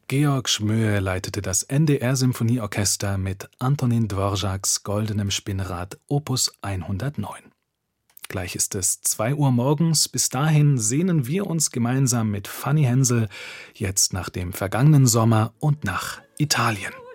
Georg Schmöhe leitete das NDR-Symphonieorchester mit Antonin Dvořáks Goldenem Spinnrad Opus 109. Gleich ist es 2 Uhr morgens. Bis dahin sehnen wir uns gemeinsam mit Fanny Hensel jetzt nach dem vergangenen Sommer und nach Italien.